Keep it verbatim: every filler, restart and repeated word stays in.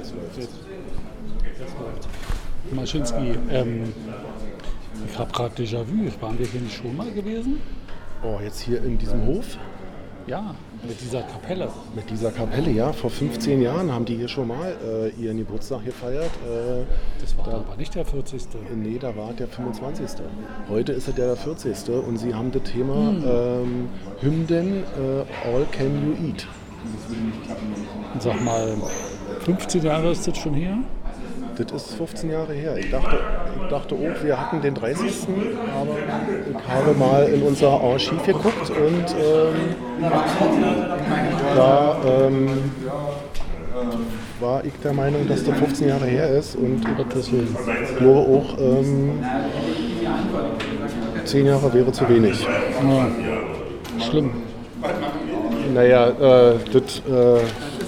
Jetzt läuft's. Jetzt, jetzt läuft. Maschinski, ähm, ich habe gerade Déjà-vu. Waren wir hier nicht schon mal gewesen? Oh, jetzt hier in diesem Hof Ja, mit dieser Kapelle. mit dieser Kapelle, ja, vor fünfzehn Jahren haben die hier schon mal äh, ihren Geburtstag gefeiert. Äh, Das war aber nicht der vierzigste. nee, da war der fünfundzwanzigste Heute ist es der vierzigste und sie haben das Thema Hm. ähm, Hymnen äh, All Can You Eat. Sag mal, fünfzehn Jahre ist das schon her? Das ist fünfzehn Jahre her. Ich dachte, ich dachte auch, wir hatten den dreißigsten aber ich habe mal in unser Archiv geguckt und ähm, da ähm, war ich der Meinung, dass das fünfzehn Jahre her ist und Gottes Willen. ich glaube auch, ähm, zehn Jahre wäre zu wenig. Ja, schlimm. Naja, äh, das äh,